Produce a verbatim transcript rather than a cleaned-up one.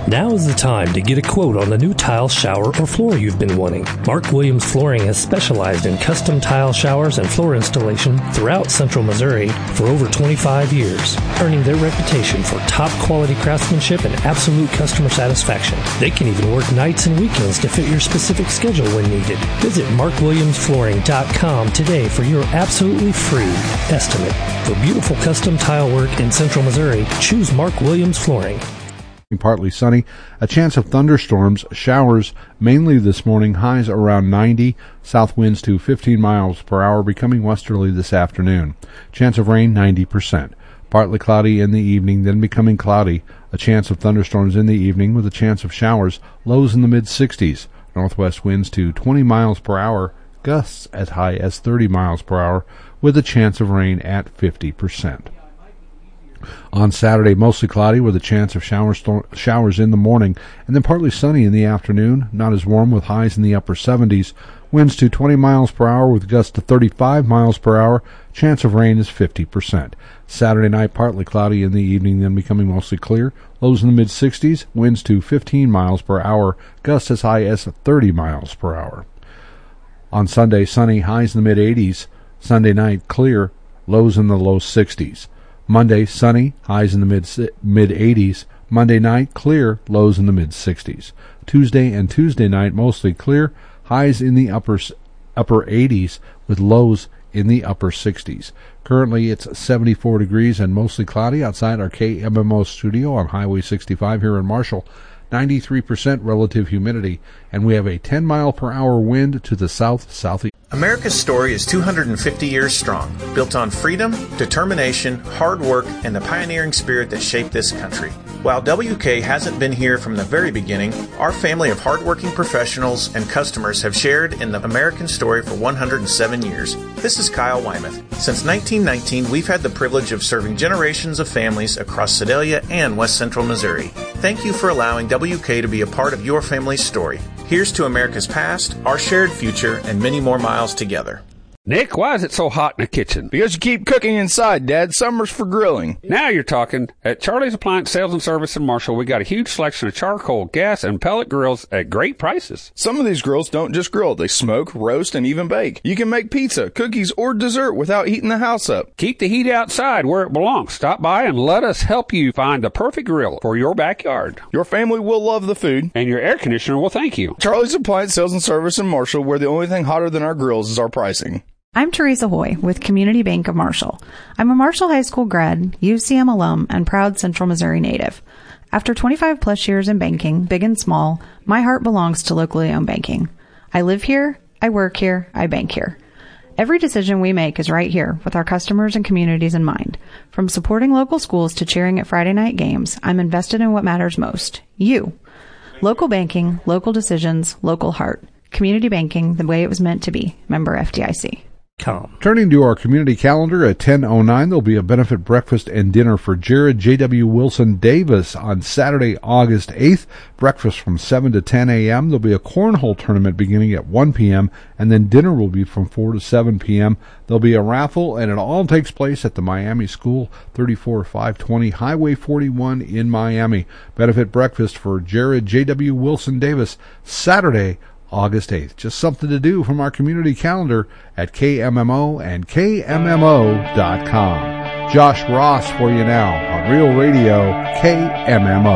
Now is the time to get a quote on the new tile, shower, or floor you've been wanting. Mark Williams Flooring has specialized in custom tile showers and floor installation throughout Central Missouri for over twenty-five years, earning their reputation for top quality craftsmanship and absolute customer satisfaction. They can even work nights and weekends to fit your specific schedule when needed. Visit mark williams flooring dot com today for your absolutely free estimate. For beautiful custom tile work in Central Missouri, choose Mark Williams Flooring. Partly sunny, a chance of thunderstorms, showers mainly this morning, highs around ninety, south winds to fifteen miles per hour, becoming westerly this afternoon. Chance of rain ninety percent. Partly cloudy in the evening, then becoming cloudy, a chance of thunderstorms in the evening with a chance of showers, lows in the mid sixties. Northwest winds to twenty miles per hour, gusts as high as thirty miles per hour, with a chance of rain at fifty percent. On Saturday, mostly cloudy with a chance of showers, showers in the morning, and then partly sunny in the afternoon, not as warm with highs in the upper seventies. Winds to twenty miles per hour with gusts to thirty-five miles per hour. Chance of rain is fifty percent. Saturday night, partly cloudy in the evening, then becoming mostly clear. Lows in the mid sixties, winds to fifteen miles per hour, gusts as high as thirty miles per hour. On Sunday, sunny, highs in the mid eighties. Sunday night, clear, lows in the low sixties. Monday, sunny, highs in the mid mid eighties. Monday night, clear, lows in the mid sixties. Tuesday and Tuesday night, mostly clear, highs in the upper upper eighties with lows in the upper sixties. Currently, it's seventy-four degrees and mostly cloudy outside our K M M O studio on Highway sixty-five here in Marshall. ninety-three percent relative humidity, and we have a ten mile per hour wind to the south southeast. America's story is two hundred fifty years strong, built on freedom, determination, hard work, and the pioneering spirit that shaped this country. While W K hasn't been here from the very beginning, our family of hardworking professionals and customers have shared in the American story for one hundred seven years. This is Kyle Wymuth. Since nineteen nineteen, we've had the privilege of serving generations of families across Sedalia and West Central Missouri. Thank you for allowing W K to be a part of your family's story. Here's to America's past, our shared future, and many more miles together. Nick, why is it so hot in the kitchen? Because you keep cooking inside, Dad. Summer's for grilling. Now you're talking. At Charlie's Appliance Sales and Service in Marshall, we got a huge selection of charcoal, gas, and pellet grills at great prices. Some of these grills don't just grill. They smoke, roast, and even bake. You can make pizza, cookies, or dessert without heating the house up. Keep the heat outside where it belongs. Stop by and let us help you find the perfect grill for your backyard. Your family will love the food. And your air conditioner will thank you. Charlie's Appliance Sales and Service in Marshall, where the only thing hotter than our grills is our pricing. I'm Teresa Hoy with Community Bank of Marshall. I'm a Marshall High School grad, U C M alum, and proud Central Missouri native. After twenty-five plus years in banking, big and small, my heart belongs to locally owned banking. I live here, I work here, I bank here. Every decision we make is right here with our customers and communities in mind. From supporting local schools to cheering at Friday night games, I'm invested in what matters most, you. Local banking, local decisions, local heart. Community banking the way it was meant to be. Member F D I C. Com. Turning to our community calendar at ten oh nine, there'll be a benefit breakfast and dinner for Jared J W. Wilson Davis on Saturday, August eighth. Breakfast from seven to ten a.m. There'll be a cornhole tournament beginning at one p.m., and then dinner will be from four to seven p.m. There'll be a raffle, and it all takes place at the Miami School, thirty-four five twenty Highway forty-one in Miami. Benefit breakfast for Jared J W. Wilson Davis, Saturday, August eighth. Just something to do from our community calendar at K M M O and K M M O dot com. Josh Ross for you now on Real Radio K M M O.